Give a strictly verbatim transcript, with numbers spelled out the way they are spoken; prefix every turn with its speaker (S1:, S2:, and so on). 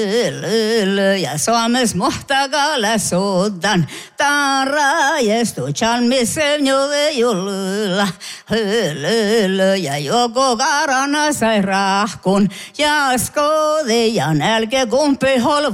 S1: Ja Suomessa muhtakalle sudan, taarajestu chalmisen jovejulla. Ja joko karana sai rahkun, ja skode ja nälkä kumpi hol